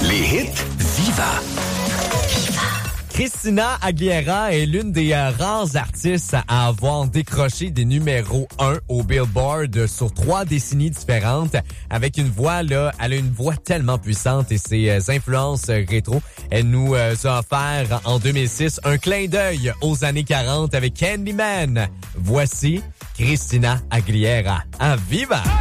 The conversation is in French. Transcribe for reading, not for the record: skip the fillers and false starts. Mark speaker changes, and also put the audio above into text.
Speaker 1: Les hits Viva.
Speaker 2: Christina Aguilera est l'une des rares artistes à avoir décroché des numéros 1 au Billboard sur 3 décennies différentes. Avec une voix, là, elle a une voix tellement puissante et ses influences rétro. Elle nous a offert en 2006 un clin d'œil aux années 40 avec Candyman. Voici Christina Aguilera. À Viva!